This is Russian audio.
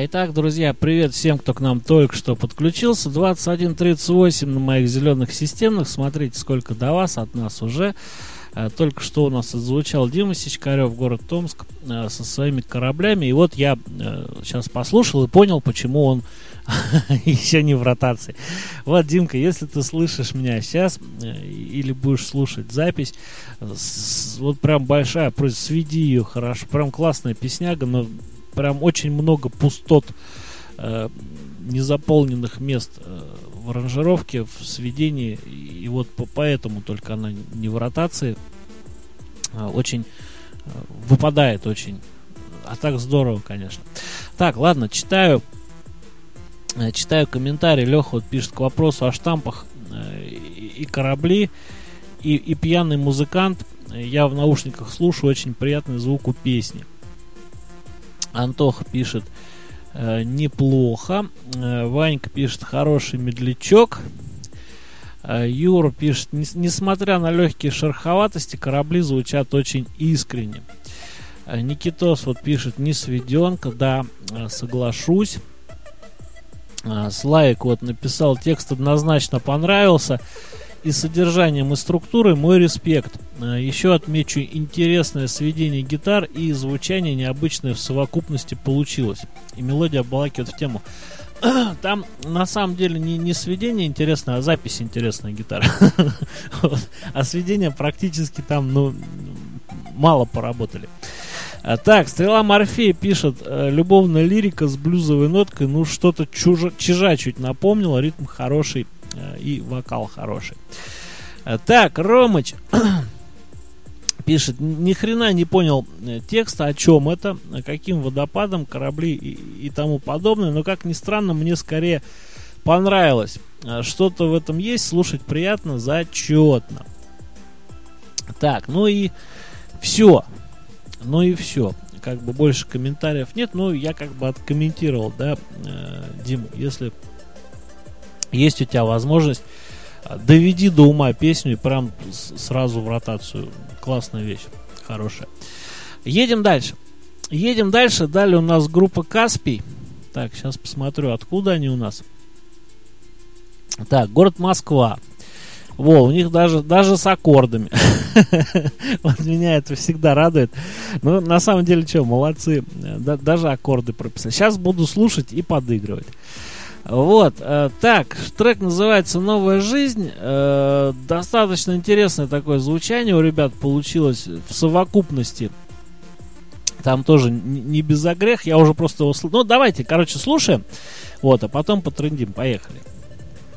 Итак, друзья, привет всем, кто к нам только что подключился. 21:38 на моих зеленых системных. Смотрите, сколько до вас, от нас уже. Только что у нас отзвучал Дима Сичкарев, город Томск, со своими кораблями. И вот я сейчас послушал и понял, почему он еще не в ротации. Вот, Димка, если ты слышишь меня сейчас или будешь слушать запись, вот прям большая просьба, сведи ее хорошо. Прям классная песняга, но прям очень много пустот, незаполненных мест в аранжировке, в сведении. И вот поэтому только она не в ротации. Очень выпадает очень. А так здорово, конечно. Так, ладно, читаю комментарий. Леха вот пишет к вопросу о штампах и корабли, и пьяный музыкант. Я в наушниках слушаю, очень приятный звук у песни. Антоха пишет: неплохо. Ванька пишет: хороший медлячок. Юра пишет: несмотря на легкие шероховатости, корабли звучат очень искренне. Никитос вот пишет: не сведенка. Да, соглашусь. Славик вот написал: текст однозначно понравился. И содержанием, и структурой мой респект. Еще отмечу интересное сведение гитар и звучание необычное в совокупности получилось. И мелодия обволакивает в тему. Там на самом деле не сведение интересное, а запись интересная гитара. А сведения практически там, мало поработали. Так, Стрела Морфея пишет: любовная лирика с блюзовой ноткой, что-то чижа чуть напомнила, ритм хороший и вокал хороший. Так, Ромыч пишет: ни хрена не понял текста, о чем это, каким водопадом, корабли и тому подобное, но, как ни странно, мне скорее понравилось. Что-то в этом есть, слушать приятно, зачетно. Так, и все. Как бы больше комментариев нет, я как бы откомментировал, да, Дим, если есть у тебя возможность, доведи до ума песню и прям сразу в ротацию. Классная вещь, хорошая. Едем дальше. Далее у нас группа Каспий. Так, сейчас посмотрю, откуда они у нас. Так, город Москва. У них даже с аккордами. Вот меня это всегда радует. На самом деле, молодцы. Даже аккорды прописали. Сейчас буду слушать и подыгрывать. Вот, так, трек называется «Новая жизнь». Достаточно интересное такое звучание у ребят получилось в совокупности. Там тоже не без огрех. Я уже просто его слышал. Давайте, слушаем. Вот, а потом потрындим. Поехали.